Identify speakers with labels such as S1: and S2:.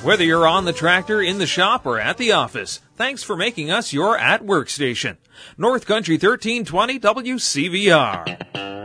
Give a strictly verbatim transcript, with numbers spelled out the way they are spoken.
S1: Whether you're on the tractor, in the shop, or at the office, thanks for making us your at-work station. North Country thirteen twenty W C V R.